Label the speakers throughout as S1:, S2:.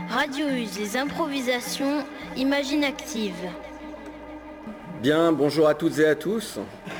S1: Radio Use, les improvisations imaginatives.
S2: Bien, bonjour à toutes et à tous.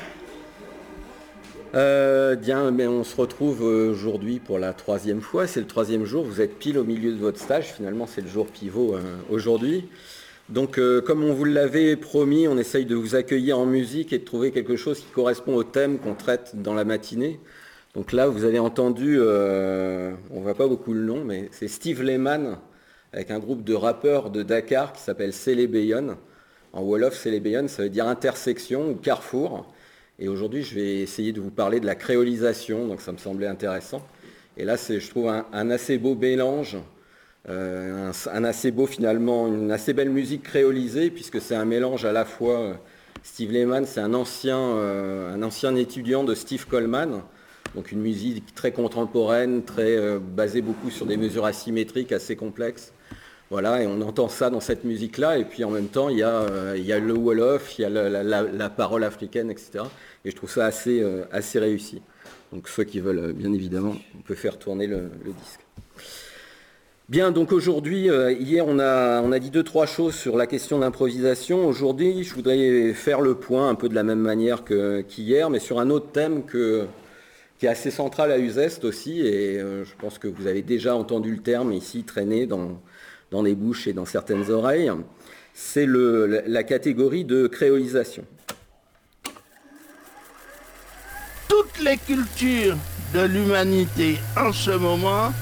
S2: Mais on se retrouve aujourd'hui pour la troisième fois. C'est le troisième jour. Vous êtes pile au milieu de votre stage. Finalement, c'est le jour pivot aujourd'hui. Donc, comme on vous l'avait promis, on essaye de vous accueillir en musique et de trouver quelque chose qui correspond au thème qu'on traite dans la matinée. Donc là, vous avez entendu, on ne voit pas beaucoup le nom, mais c'est Steve Lehman avec un groupe de rappeurs de Dakar qui s'appelle Célébéyon. En Wolof, Célébéyon, ça veut dire intersection ou carrefour. Et aujourd'hui, je vais essayer de vous parler de la créolisation, donc ça me semblait intéressant. Et là, je trouve un assez beau mélange, un assez beau finalement, une assez belle musique créolisée, puisque c'est un mélange à la fois, Steve Lehman, c'est un ancien étudiant de Steve Coleman, donc une musique très contemporaine, très basée beaucoup sur des mesures asymétriques assez complexes. Voilà, et on entend ça dans cette musique-là, et puis en même temps, il y a le Wolof, il y a la parole africaine, etc. Et je trouve ça assez réussi. Donc ceux qui veulent, bien évidemment, on peut faire tourner le disque. Bien, donc aujourd'hui, hier, on a dit 2-3 choses sur la question d'improvisation. Aujourd'hui, je voudrais faire le point, un peu de la même manière qu'hier, mais sur un autre thème qui est assez central à Uzeste aussi, et je pense que vous avez déjà entendu le terme ici traîner dans les bouches et dans certaines oreilles, c'est la catégorie de créolisation.
S3: Toutes les cultures de l'humanité en ce moment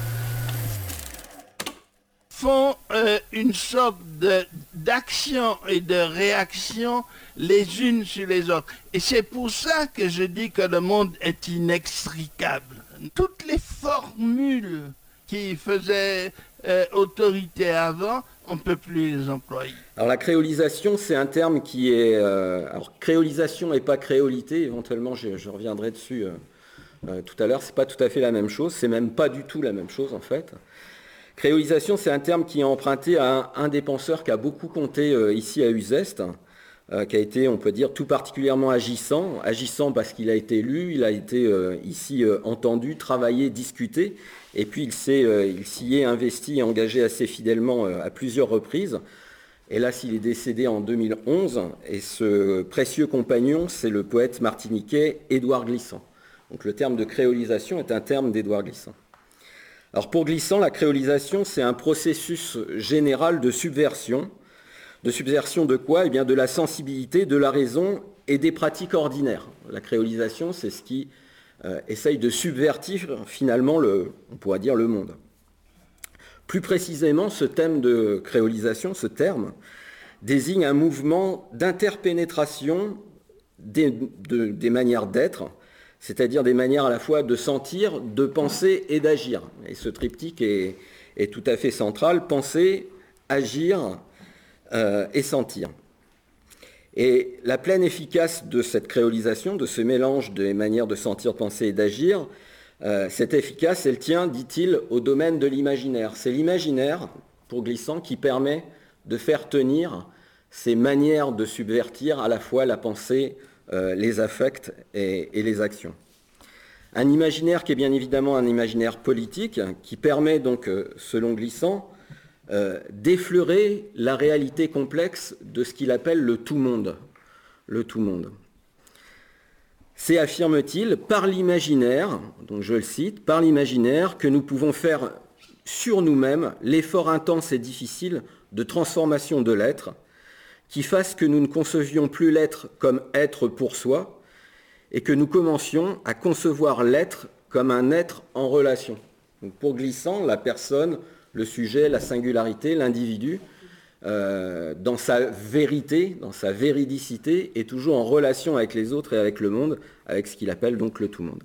S3: font une sorte d'action et de réaction les unes sur les autres. Et c'est pour ça que je dis que le monde est inextricable. Toutes les formules qui faisaient autorité avant, on ne peut plus les employer.
S2: Alors la créolisation, c'est un terme qui est... alors créolisation et pas créolité, éventuellement je reviendrai dessus tout à l'heure, c'est pas tout à fait la même chose, c'est même pas du tout la même chose en fait. Créolisation, c'est un terme qui est emprunté à un des penseurs qui a beaucoup compté ici à Uzeste, qui a été, on peut dire, tout particulièrement agissant parce qu'il a été lu, il a été ici entendu, travaillé, discuté, et puis il s'y est investi et engagé assez fidèlement à plusieurs reprises. Hélas, il est décédé en 2011, et ce précieux compagnon, c'est le poète martiniquais Édouard Glissant. Donc le terme de créolisation est un terme d'Édouard Glissant. Alors pour Glissant, la créolisation, c'est un processus général de subversion. De subversion de quoi ? Eh bien de la sensibilité, de la raison et des pratiques ordinaires. La créolisation, c'est ce qui essaye de subvertir finalement, on pourrait dire, le monde. Plus précisément, ce thème de créolisation, ce terme, désigne un mouvement d'interpénétration des manières d'être, c'est-à-dire des manières à la fois de sentir, de penser et d'agir. Et ce triptyque est tout à fait central, penser, agir et sentir. Et la pleine efficace de cette créolisation, de ce mélange des manières de sentir, penser et d'agir, cette efficace, elle tient, dit-il, au domaine de l'imaginaire. C'est l'imaginaire, pour Glissant, qui permet de faire tenir ces manières de subvertir à la fois la pensée, les affects et les actions. Un imaginaire qui est bien évidemment un imaginaire politique, qui permet donc, selon Glissant, d'effleurer la réalité complexe de ce qu'il appelle le tout-monde. Le tout-monde. C'est, affirme-t-il, par l'imaginaire, donc je le cite, par l'imaginaire que nous pouvons faire sur nous-mêmes l'effort intense et difficile de transformation de l'être, qui fasse que nous ne concevions plus l'être comme être pour soi, et que nous commencions à concevoir l'être comme un être en relation. Donc pour Glissant, la personne, le sujet, la singularité, l'individu, dans sa vérité, dans sa véridicité, est toujours en relation avec les autres et avec le monde, avec ce qu'il appelle donc le tout-monde.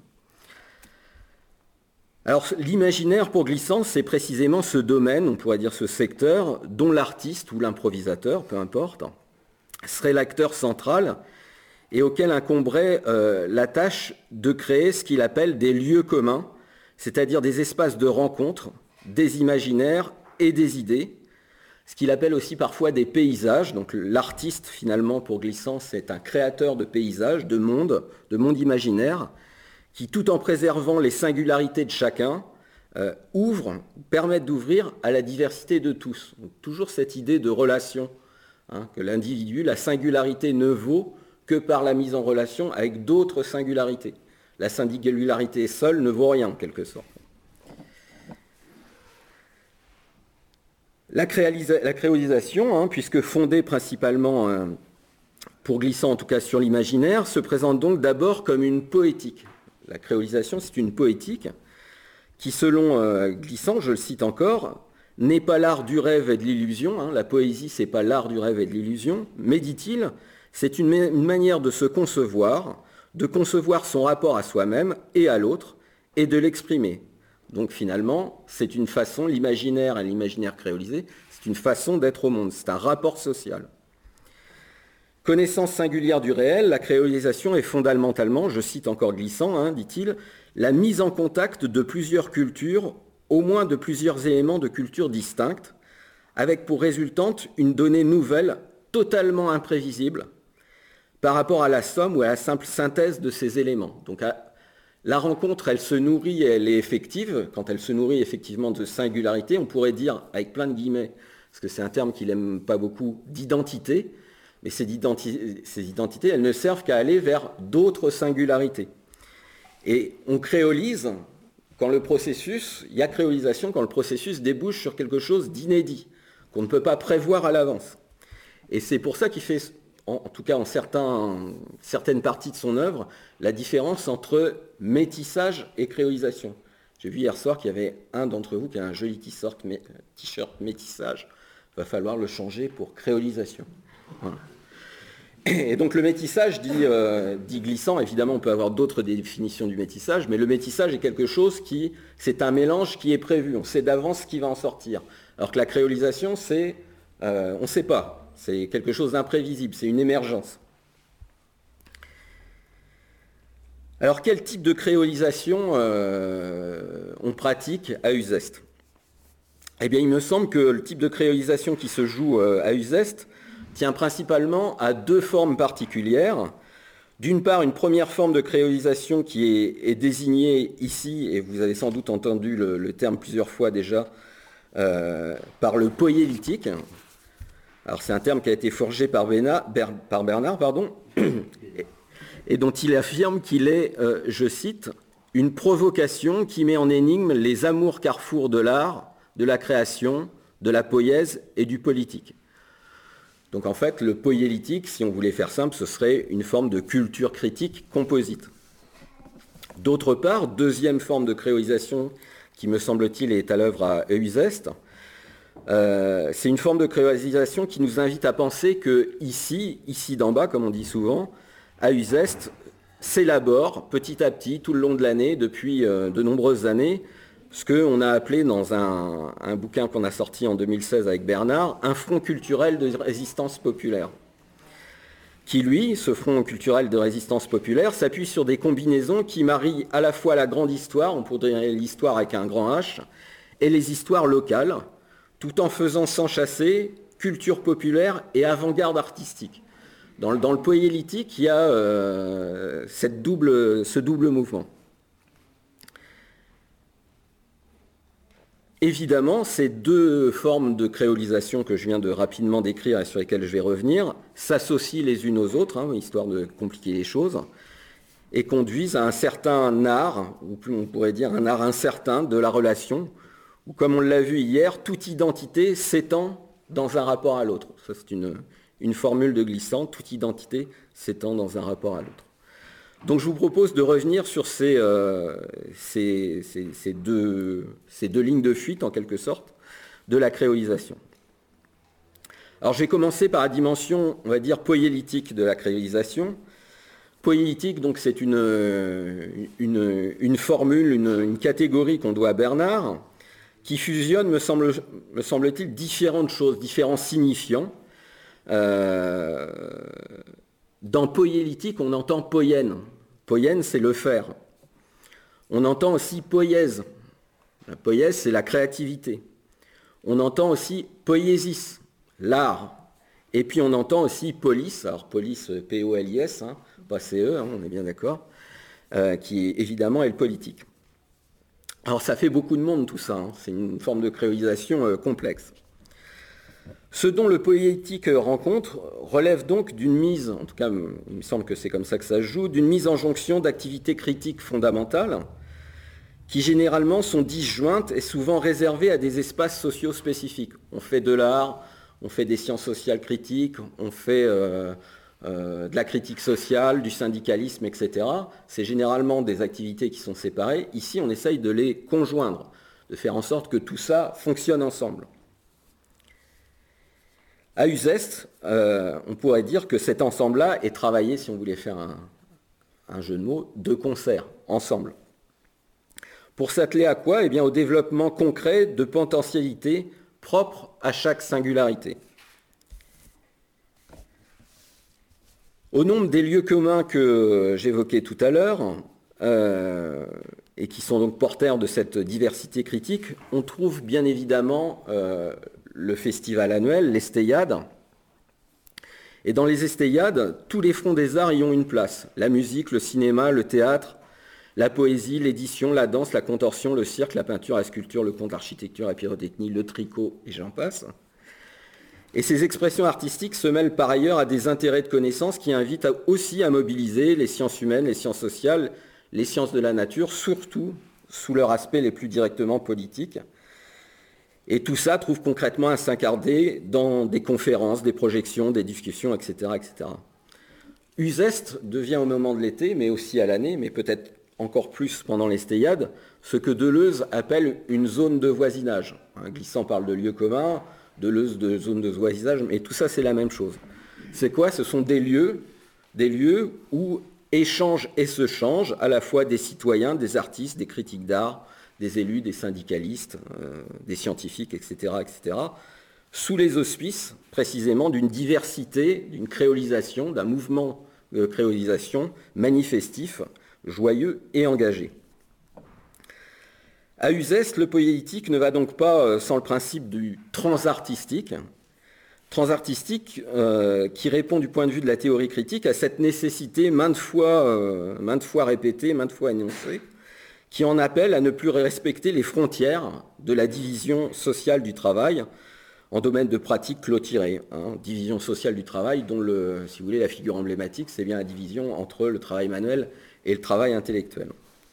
S2: Alors l'imaginaire pour Glissant, c'est précisément ce domaine, on pourrait dire ce secteur, dont l'artiste ou l'improvisateur, peu importe, serait l'acteur central et auquel incomberait la tâche de créer ce qu'il appelle des lieux communs, c'est-à-dire des espaces de rencontre, des imaginaires et des idées, ce qu'il appelle aussi parfois des paysages. Donc l'artiste, finalement, pour Glissant, c'est un créateur de paysages, de monde imaginaire, qui, tout en préservant les singularités de chacun, permettent d'ouvrir à la diversité de tous. Donc, toujours cette idée de relation, que l'individu, la singularité ne vaut que par la mise en relation avec d'autres singularités. La singularité seule ne vaut rien, en quelque sorte. La créolisation, puisque fondée principalement, pour Glissant en tout cas sur l'imaginaire, se présente donc d'abord comme une poétique. La créolisation, c'est une poétique qui, selon Glissant, je le cite encore, n'est pas l'art du rêve et de l'illusion. La poésie, c'est pas l'art du rêve et de l'illusion, mais, dit-il, c'est une manière de se concevoir, de concevoir son rapport à soi-même et à l'autre, et de l'exprimer. Donc finalement, c'est une façon, l'imaginaire et l'imaginaire créolisé, c'est une façon d'être au monde, c'est un rapport social. Connaissance singulière du réel, la créolisation est fondamentalement, je cite encore Glissant, dit-il, la mise en contact de plusieurs cultures, au moins de plusieurs éléments de cultures distinctes, avec pour résultante une donnée nouvelle, totalement imprévisible, par rapport à la somme ou à la simple synthèse de ces éléments. Donc la rencontre, elle se nourrit, elle est effective. Quand elle se nourrit effectivement de singularité, on pourrait dire, avec plein de guillemets, parce que c'est un terme qu'il n'aime pas beaucoup, d'identité, mais ces identités, elles ne servent qu'à aller vers d'autres singularités. Et on créolise quand le processus, il y a créolisation quand le processus débouche sur quelque chose d'inédit, qu'on ne peut pas prévoir à l'avance. Et c'est pour ça qu'il fait, en tout cas en certaines parties de son œuvre, la différence entre métissage et créolisation. J'ai vu hier soir qu'il y avait un d'entre vous qui a un joli t-shirt métissage. Il va falloir le changer pour créolisation. Voilà. Et donc le métissage, dit Glissant, évidemment on peut avoir d'autres définitions du métissage, mais le métissage est quelque chose c'est un mélange qui est prévu, on sait d'avance ce qui va en sortir. Alors que la créolisation, on ne sait pas, c'est quelque chose d'imprévisible, c'est une émergence. Alors quel type de créolisation on pratique à Uzès? Eh bien il me semble que le type de créolisation qui se joue à Uzès tient principalement à deux formes particulières. D'une part, une première forme de créolisation qui est désignée ici, et vous avez sans doute entendu le terme plusieurs fois déjà, par le poélitique. Alors c'est un terme qui a été forgé par Bernard, et dont il affirme qu'il est, je cite, une provocation qui met en énigme les amours carrefours de l'art, de la création, de la poésie et du politique. Donc en fait, le poélitique, si on voulait faire simple, ce serait une forme de culture critique composite. D'autre part, deuxième forme de créolisation qui, me semble-t-il, est à l'œuvre à Uzès, c'est une forme de créolisation qui nous invite à penser que ici d'en bas, comme on dit souvent, à Uzès, s'élabore petit à petit, tout le long de l'année, depuis de nombreuses années, ce qu'on a appelé dans un bouquin qu'on a sorti en 2016 avec Bernard, un front culturel de résistance populaire. Qui, lui, ce front culturel de résistance populaire, s'appuie sur des combinaisons qui marient à la fois la grande histoire, on pourrait dire l'histoire avec un grand H, et les histoires locales, tout en faisant s'enchasser culture populaire et avant-garde artistique. Dans le poélitique, il y a ce double mouvement. Évidemment, ces deux formes de créolisation que je viens de rapidement décrire et sur lesquelles je vais revenir s'associent les unes aux autres, histoire de compliquer les choses, et conduisent à un certain art, ou plus on pourrait dire un art incertain de la relation, où, comme on l'a vu hier, toute identité s'étend dans un rapport à l'autre. Ça, c'est une formule de Glissant, toute identité s'étend dans un rapport à l'autre. Donc je vous propose de revenir sur ces deux lignes de fuite, en quelque sorte, de la créolisation. Alors je vais commencer par la dimension, on va dire, poélitique de la créolisation. Poélitique, donc, c'est une formule, une catégorie qu'on doit à Bernard, qui fusionne, me semble-t-il, différentes choses, différents signifiants. Dans poélitique, on entend poienne. Poienne, c'est le faire. On entend aussi poièse. La poièse, c'est la créativité. On entend aussi poiesis, l'art. Et puis on entend aussi polis, alors polis, P-O-L-I-S, pas C-E, on est bien d'accord, qui évidemment est le politique. Alors ça fait beaucoup de monde tout ça, hein. C'est une forme de créolisation complexe. Ce dont le poétique rencontre relève donc d'une mise, en tout cas il me semble que c'est comme ça que ça se joue, d'une mise en jonction d'activités critiques fondamentales qui généralement sont disjointes et souvent réservées à des espaces sociaux spécifiques. On fait de l'art, on fait des sciences sociales critiques, on fait de la critique sociale, du syndicalisme, etc. C'est généralement des activités qui sont séparées. Ici, on essaye de les conjoindre, de faire en sorte que tout ça fonctionne ensemble. À Uzeste, on pourrait dire que cet ensemble-là est travaillé, si on voulait faire un jeu de mots, de concert, ensemble. Pour s'atteler à quoi ? Eh bien, au développement concret de potentialités propres à chaque singularité. Au nombre des lieux communs que j'évoquais tout à l'heure, et qui sont donc porteurs de cette diversité critique, on trouve bien évidemment le festival annuel, l'Estéiade. Et dans les Estéiades, tous les fronts des arts y ont une place. La musique, le cinéma, le théâtre, la poésie, l'édition, la danse, la contorsion, le cirque, la peinture, la sculpture, le conte, l'architecture, la pyrotechnie, le tricot, et j'en passe. Et ces expressions artistiques se mêlent par ailleurs à des intérêts de connaissance qui invitent aussi à mobiliser les sciences humaines, les sciences sociales, les sciences de la nature, surtout sous leur aspect les plus directement politiques. Et tout ça trouve concrètement à s'incarner dans des conférences, des projections, des discussions, etc., etc. Uzeste devient au moment de l'été, mais aussi à l'année, mais peut-être encore plus pendant l'Estéiade, ce que Deleuze appelle une zone de voisinage. Glissant parle de lieux communs, Deleuze de zone de voisinage, mais tout ça c'est la même chose. C'est quoi ? Ce sont des lieux où échangent et se changent à la fois des citoyens, des artistes, des critiques d'art, des élus, des syndicalistes, des scientifiques, etc., etc., sous les auspices précisément d'une diversité, d'une créolisation, d'un mouvement de créolisation manifestif, joyeux et engagé. À Uzeste, le poétique ne va donc pas sans le principe du transartistique qui répond du point de vue de la théorie critique à cette nécessité maintes fois répétée, maintes fois énoncée, qui en appelle à ne plus respecter les frontières de la division sociale du travail en domaine de pratiques clôturées. Division sociale du travail dont, si vous voulez, la figure emblématique, c'est bien la division entre le travail manuel et le travail intellectuel.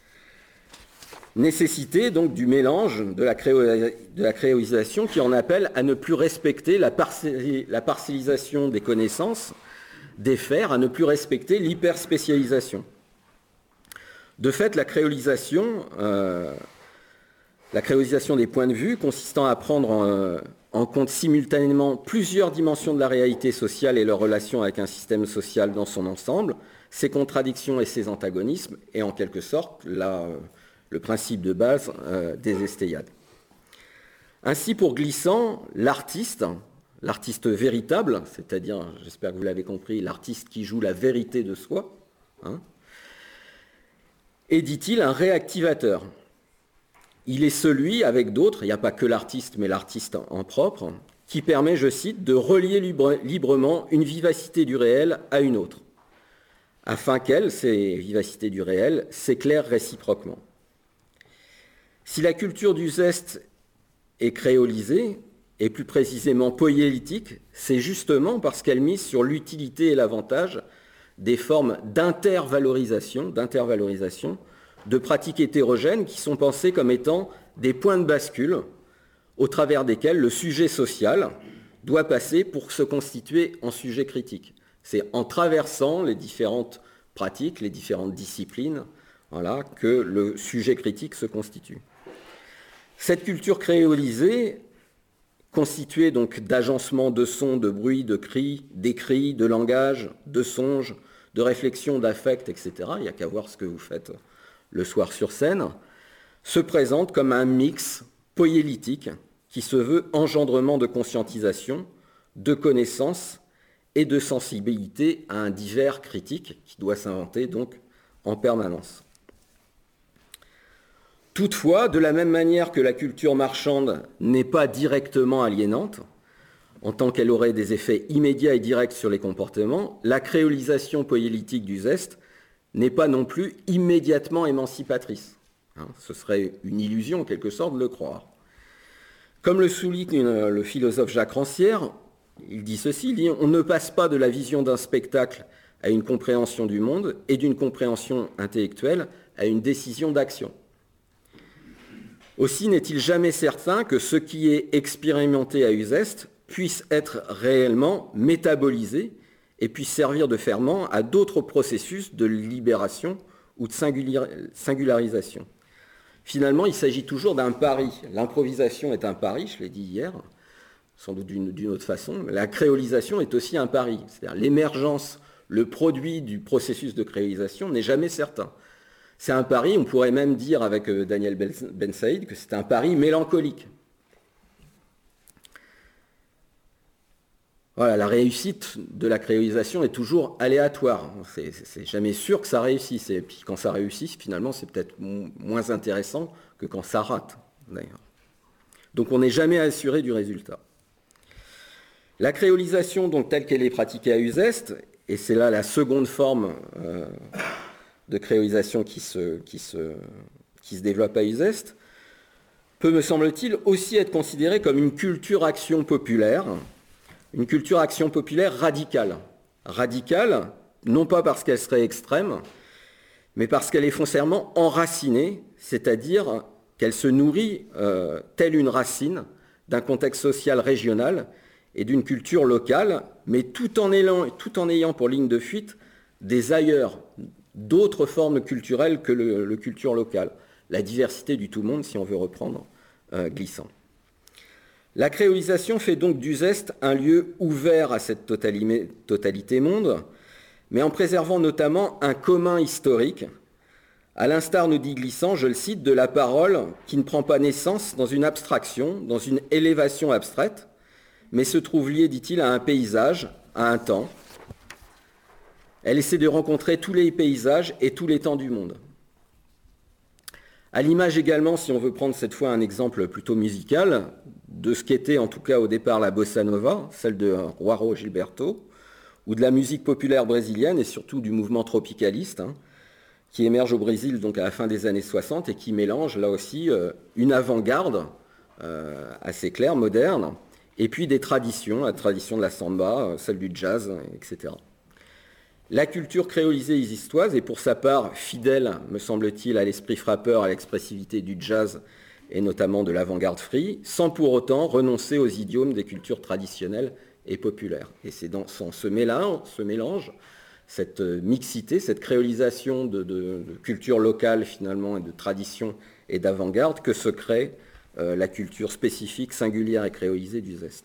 S2: Nécessité donc du mélange de la créolisation qui en appelle à ne plus respecter la parcellisation des connaissances, des faits, à ne plus respecter l'hyperspécialisation. De fait, la créolisation des points de vue consistant à prendre en compte simultanément plusieurs dimensions de la réalité sociale et leur relation avec un système social dans son ensemble, ses contradictions et ses antagonismes, et en quelque sorte le principe de base des Estéiades. Ainsi, pour Glissant, l'artiste véritable, c'est-à-dire, j'espère que vous l'avez compris, l'artiste qui joue la vérité de soi, est, dit-il, un réactivateur. Il est celui, avec d'autres, il n'y a pas que l'artiste, mais l'artiste en propre, qui permet, je cite, de relier librement une vivacité du réel à une autre, afin qu'elles, ces vivacités du réel, s'éclairent réciproquement. Si la culture d'Uzeste est créolisée, et plus précisément poétique, c'est justement parce qu'elle mise sur l'utilité et l'avantage des formes d'intervalorisation de pratiques hétérogènes qui sont pensées comme étant des points de bascule au travers desquels le sujet social doit passer pour se constituer en sujet critique. C'est en traversant les différentes pratiques, les différentes disciplines, que le sujet critique se constitue. Cette culture créolisée, constituée donc d'agencements de sons, de bruits, de cris, d'écrits, de langage, de songes, de réflexions, d'affects, etc., il n'y a qu'à voir ce que vous faites le soir sur scène, se présente comme un mix poélitique qui se veut engendrement de conscientisation, de connaissance et de sensibilité à un divers critique qui doit s'inventer donc en permanence. Toutefois, de la même manière que la culture marchande n'est pas directement aliénante, en tant qu'elle aurait des effets immédiats et directs sur les comportements, la créolisation poélitique d'Uzeste n'est pas non plus immédiatement émancipatrice. Ce serait une illusion en quelque sorte de le croire. Comme le souligne le philosophe Jacques Rancière, il dit ceci, il dit « On ne passe pas de la vision d'un spectacle à une compréhension du monde et d'une compréhension intellectuelle à une décision d'action. Aussi n'est-il jamais certain que ce qui est expérimenté à Uzeste puisse être réellement métabolisé et puisse servir de ferment à d'autres processus de libération ou de singularisation. Finalement, il s'agit toujours d'un pari. L'improvisation est un pari, je l'ai dit hier, sans doute d'une autre façon. La créolisation est aussi un pari. C'est-à-dire l'émergence, le produit du processus de créolisation n'est jamais certain. C'est un pari, on pourrait même dire avec Daniel Ben Saïd que c'est un pari mélancolique. Voilà, la réussite de la créolisation est toujours aléatoire. C'est jamais sûr que ça réussisse. Et puis quand ça réussit, finalement, c'est peut-être moins intéressant que quand ça rate, d'ailleurs. Donc on n'est jamais assuré du résultat. La créolisation, donc, telle qu'elle est pratiquée à Uzeste, et c'est là la seconde forme de créolisation qui se développe à Uzeste, peut, me semble-t-il, aussi être considérée comme une culture-action populaire, une culture-action populaire radicale. Radicale, non pas parce qu'elle serait extrême, mais parce qu'elle est foncièrement enracinée, c'est-à-dire qu'elle se nourrit, telle une racine, d'un contexte social régional et d'une culture locale, mais tout en ayant pour ligne de fuite des ailleurs, d'autres formes culturelles que le culture locale. La diversité du tout monde, si on veut reprendre Glissant. La créolisation fait donc d'Uzeste un lieu ouvert à cette totalité monde, mais en préservant notamment un commun historique, à l'instar, nous dit Glissant, je le cite, de la parole qui ne prend pas naissance dans une abstraction, dans une élévation abstraite, mais se trouve liée, dit-il, à un paysage, à un temps. Elle essaie de rencontrer tous les paysages et tous les temps du monde. À l'image également, si on veut prendre cette fois un exemple plutôt musical, de ce qu'était en tout cas au départ la bossa nova, celle de Joao Gilberto, ou de la musique populaire brésilienne et surtout du mouvement tropicaliste, qui émerge au Brésil donc à la fin des années 60 et qui mélange là aussi une avant-garde assez claire, moderne, et puis des traditions, la tradition de la samba, celle du jazz, etc. La culture créolisée isistoise est pour sa part fidèle, me semble-t-il, à l'esprit frappeur, à l'expressivité du jazz et notamment de l'avant-garde free, sans pour autant renoncer aux idiomes des cultures traditionnelles et populaires. Et c'est dans ce mélange, cette mixité, cette créolisation de culture locale finalement et de tradition et d'avant-garde que se crée la culture spécifique, singulière et créolisée d'Uzeste.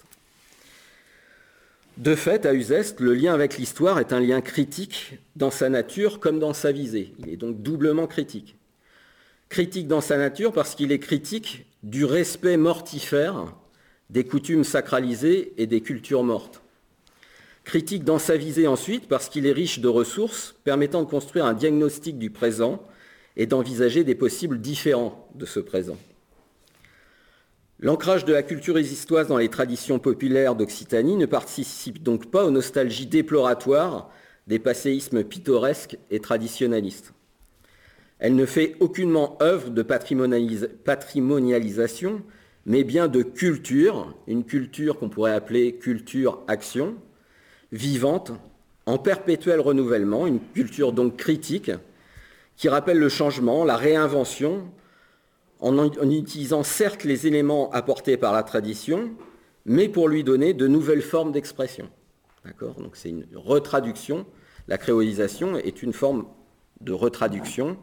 S2: De fait, à Uzeste, le lien avec l'histoire est un lien critique dans sa nature comme dans sa visée. Il est donc doublement critique. Critique dans sa nature parce qu'il est critique du respect mortifère des coutumes sacralisées et des cultures mortes. Critique dans sa visée ensuite parce qu'il est riche de ressources permettant de construire un diagnostic du présent et d'envisager des possibles différents de ce présent. L'ancrage de la culture isistoise dans les traditions populaires d'Occitanie ne participe donc pas aux nostalgies déploratoires des passéismes pittoresques et traditionnalistes. Elle ne fait aucunement œuvre de patrimonialisation, mais bien de culture, une culture qu'on pourrait appeler culture-action, vivante, en perpétuel renouvellement, une culture donc critique, qui rappelle le changement, la réinvention, en utilisant certes les éléments apportés par la tradition, mais pour lui donner de nouvelles formes d'expression. D'accord ? Donc c'est une retraduction. La créolisation est une forme de retraduction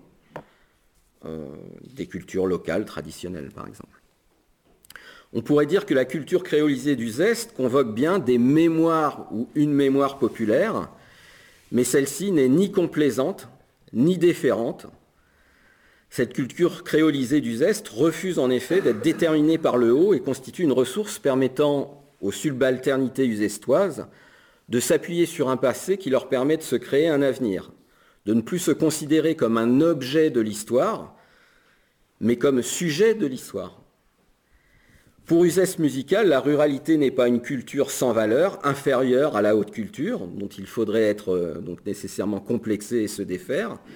S2: des cultures locales traditionnelles, par exemple. On pourrait dire que la culture créolisée d'Uzeste convoque bien des mémoires ou une mémoire populaire, mais celle-ci n'est ni complaisante, ni déférente. Cette culture créolisée d'Uzeste refuse en effet d'être déterminée par le haut et constitue une ressource permettant aux subalternités uzestoises de s'appuyer sur un passé qui leur permet de se créer un avenir, de ne plus se considérer comme un objet de l'histoire, mais comme sujet de l'histoire. Pour Uzeste musical, la ruralité n'est pas une culture sans valeur, inférieure à la haute culture, dont il faudrait être donc nécessairement complexé et se défaire,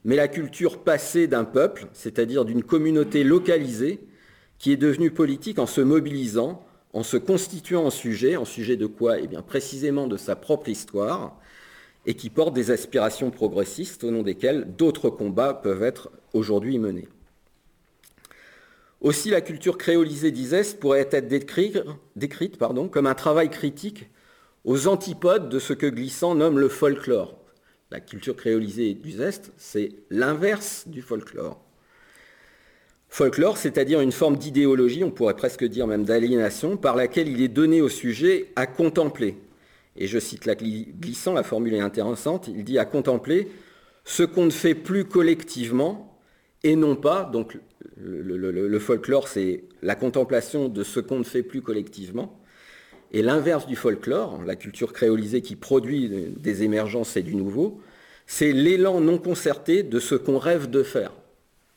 S2: mais la culture passée d'un peuple, c'est-à-dire d'une communauté localisée, qui est devenue politique en se mobilisant, en se constituant en sujet de quoi? Eh bien précisément de sa propre histoire, et qui porte des aspirations progressistes au nom desquelles d'autres combats peuvent être aujourd'hui menés. Aussi, la culture créolisée d'Uzès pourrait être décrite comme un travail critique aux antipodes de ce que Glissant nomme le folklore. La culture créolisée d'Uzès, c'est l'inverse du folklore. Folklore, c'est-à-dire une forme d'idéologie, on pourrait presque dire même d'aliénation, par laquelle il est donné au sujet à contempler. Et je cite la Glissant, la formule est intéressante, il dit à contempler ce qu'on ne fait plus collectivement et non pas, donc le folklore c'est la contemplation de ce qu'on ne fait plus collectivement, et l'inverse du folklore, la culture créolisée qui produit des émergences et du nouveau, c'est l'élan non concerté de ce qu'on rêve de faire. D'accord ?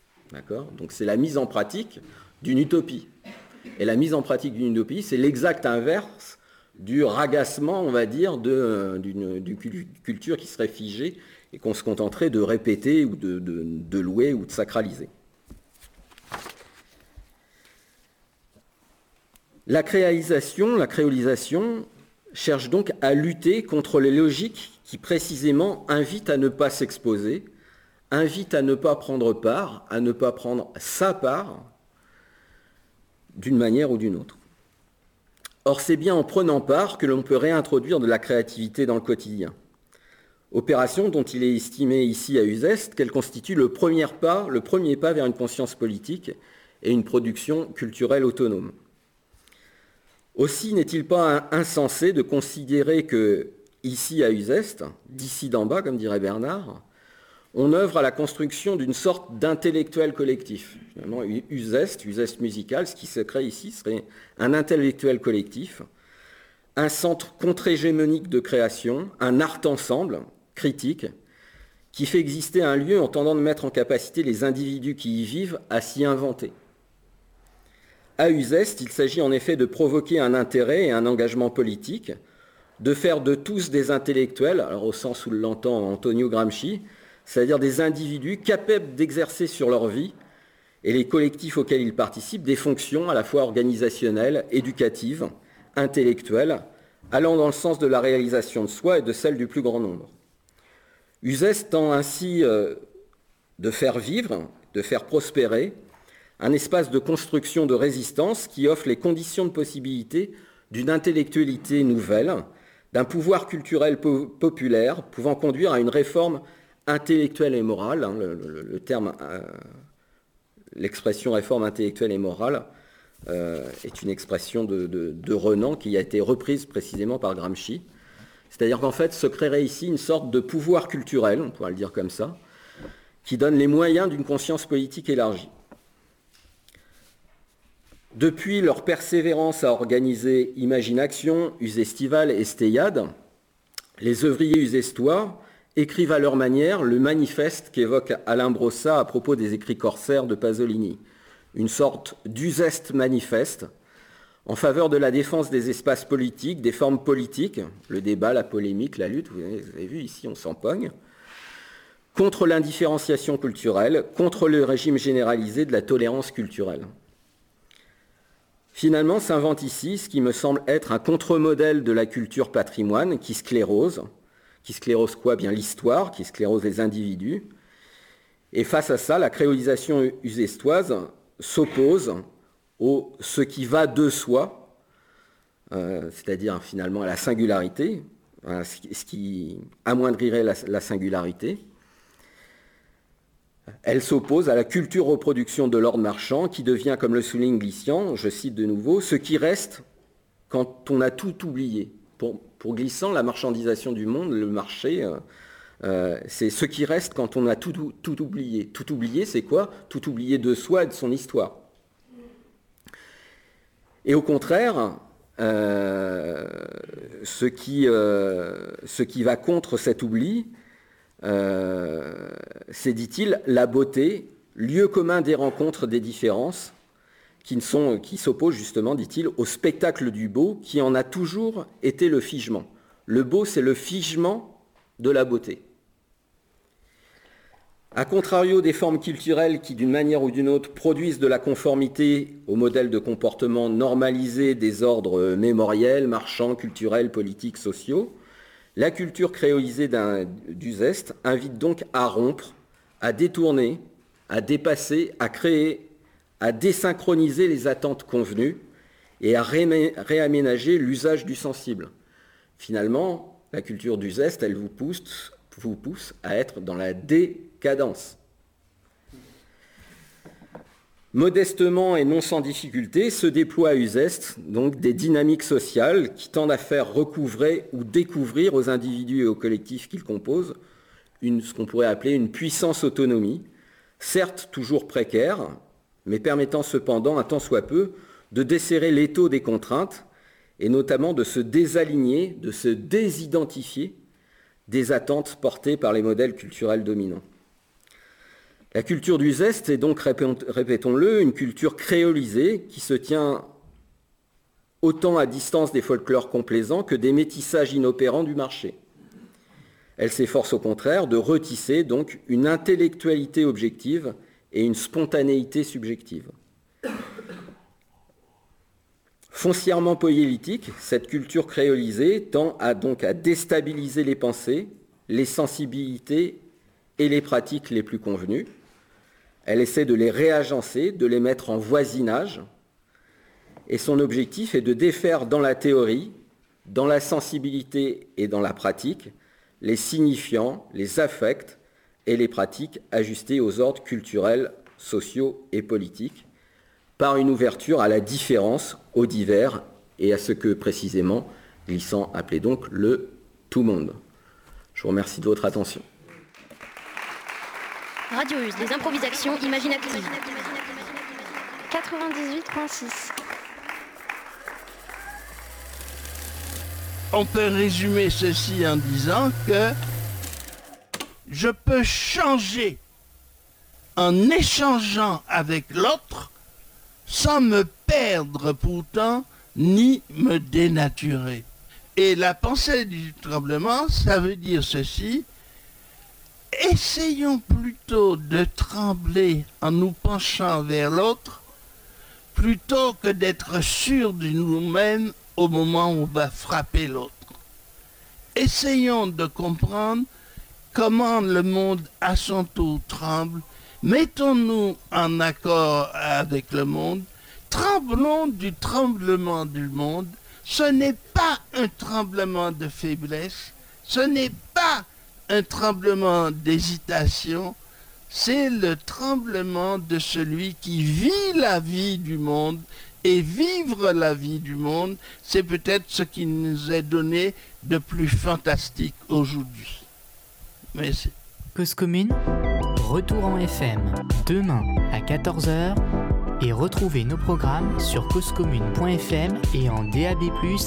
S2: Donc c'est la mise en pratique d'une utopie. Et la mise en pratique d'une utopie, c'est l'exact inverse du ragassement, on va dire, d'une culture qui serait figée et qu'on se contenterait de répéter ou de louer ou de sacraliser. La créolisation cherche donc à lutter contre les logiques qui précisément invitent à ne pas s'exposer, invitent à ne pas prendre part, à ne pas prendre sa part d'une manière ou d'une autre. Or, c'est bien en prenant part que l'on peut réintroduire de la créativité dans le quotidien. Opération dont il est estimé ici à Uzès qu'elle constitue le premier pas vers une conscience politique et une production culturelle autonome. Aussi n'est-il pas insensé de considérer que, ici à Uzès, d'ici d'en bas, comme dirait Bernard, on œuvre à la construction d'une sorte d'intellectuel collectif. Finalement, Uzès musical, ce qui se crée ici serait un intellectuel collectif, un centre contre-hégémonique de création, un art ensemble critique, qui fait exister un lieu en tentant de mettre en capacité les individus qui y vivent à s'y inventer. À Uzès, il s'agit en effet de provoquer un intérêt et un engagement politique, de faire de tous des intellectuels, alors au sens où l'entend Antonio Gramsci, c'est-à-dire des individus capables d'exercer sur leur vie et les collectifs auxquels ils participent des fonctions à la fois organisationnelles, éducatives, intellectuelles, allant dans le sens de la réalisation de soi et de celle du plus grand nombre. Uzès tend ainsi de faire vivre, de faire prospérer un espace de construction de résistance qui offre les conditions de possibilité d'une intellectualité nouvelle, d'un pouvoir culturel populaire pouvant conduire à une réforme intellectuelle et morale, l'expression réforme intellectuelle et morale est une expression de Renan qui a été reprise précisément par Gramsci. C'est-à-dire qu'en fait se créerait ici une sorte de pouvoir culturel, on pourrait le dire comme ça, qui donne les moyens d'une conscience politique élargie. Depuis leur persévérance à organiser Imagine-Action, Uzestival et Stéiade, les œuvriers uzéstois écrivent à leur manière le manifeste qu'évoque Alain Brossat à propos des écrits corsaires de Pasolini, une sorte d'Uzest manifeste en faveur de la défense des espaces politiques, des formes politiques, le débat, la polémique, la lutte, vous avez vu ici on s'empogne, contre l'indifférenciation culturelle, contre le régime généralisé de la tolérance culturelle. Finalement, s'invente ici ce qui me semble être un contre-modèle de la culture patrimoine qui sclérose. Qui sclérose quoi ? Bien l'histoire, qui sclérose les individus. Et face à ça, la créolisation uzéstoise s'oppose au ce qui va de soi, c'est-à-dire finalement à la singularité, ce qui amoindrirait la singularité. Elle s'oppose à la culture reproduction de l'ordre marchand qui devient, comme le souligne Glissant, je cite de nouveau, ce qui reste quand on a tout oublié. Pour Glissant, la marchandisation du monde, le marché, c'est ce qui reste quand on a tout oublié. Tout oublié, c'est quoi ? Tout oublié de soi et de son histoire. Et au contraire, ce qui va contre cet oubli, c'est, dit-il, la beauté, lieu commun des rencontres des différences, qui s'opposent justement, dit-il, au spectacle du beau, qui en a toujours été le figement. Le beau, c'est le figement de la beauté. A contrario des formes culturelles qui, d'une manière ou d'une autre, produisent de la conformité au modèle de comportement normalisé des ordres mémoriels, marchands, culturels, politiques, sociaux, la culture créolisée du zeste invite donc à rompre, à détourner, à dépasser, à créer, à désynchroniser les attentes convenues et à réaménager l'usage du sensible. Finalement, la culture du zeste, elle vous pousse à être dans la décadence. Modestement et non sans difficulté, se déploient à Uzeste donc des dynamiques sociales qui tendent à faire recouvrer ou découvrir aux individus et aux collectifs qu'ils composent ce qu'on pourrait appeler une puissance autonomie, certes toujours précaire, mais permettant cependant, un tant soit peu, de desserrer l'étau des contraintes et notamment de se désaligner, de se désidentifier des attentes portées par les modèles culturels dominants. La culture du zeste est donc, répétons-le, une culture créolisée qui se tient autant à distance des folklores complaisants que des métissages inopérants du marché. Elle s'efforce au contraire de retisser donc une intellectualité objective et une spontanéité subjective. Foncièrement poélitique, cette culture créolisée tend donc à déstabiliser les pensées, les sensibilités et les pratiques les plus convenues. Elle essaie de les réagencer, de les mettre en voisinage, et son objectif est de défaire dans la théorie, dans la sensibilité et dans la pratique, les signifiants, les affects et les pratiques ajustés aux ordres culturels, sociaux et politiques, par une ouverture à la différence, au divers et à ce que précisément Glissant appelait donc le tout-monde. Je vous remercie de votre attention.
S1: Radio Uz, les improvisations imaginatives.
S4: 98.6.
S3: On peut résumer ceci en disant que je peux changer en échangeant avec l'autre sans me perdre pourtant ni me dénaturer. Et la pensée du tremblement, ça veut dire ceci: essayons plutôt de trembler en nous penchant vers l'autre plutôt que d'être sûrs de nous-mêmes au moment où on va frapper l'autre. Essayons de comprendre comment le monde à son tour tremble. Mettons-nous en accord avec le monde. Tremblons du tremblement du monde. Ce n'est pas un tremblement de faiblesse. Ce n'est pas un tremblement d'hésitation. C'est le tremblement de celui qui vit la vie du monde. Et vivre la vie du monde, c'est peut-être ce qui nous est donné de plus fantastique aujourd'hui. Merci.
S5: Cause commune, retour en FM demain à 14h et retrouvez nos programmes sur causecommune.fm et en DAB+